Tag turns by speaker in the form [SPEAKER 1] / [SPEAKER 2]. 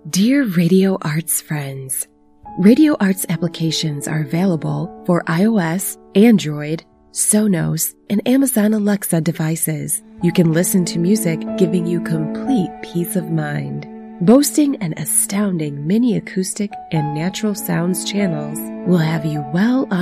[SPEAKER 1] Dear Radio Arts friends, Radio Arts applications are available for iOS, Android, Sonos, and Amazon Alexa devices. You can listen to music giving you complete peace of mind. Boasting an astounding mini acoustic and natural sounds channels will have you well on